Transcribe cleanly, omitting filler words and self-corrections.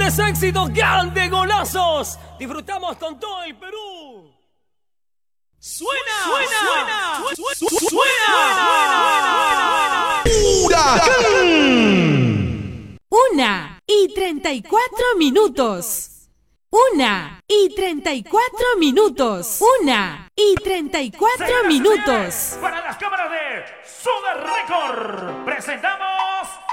grandes éxitos, grandes golazos. Disfrutamos con todo el Perú. ¡Suena! ¡Huracán! 1:34. 1:34. 1:34. Para las cámaras de Sugar Record presentamos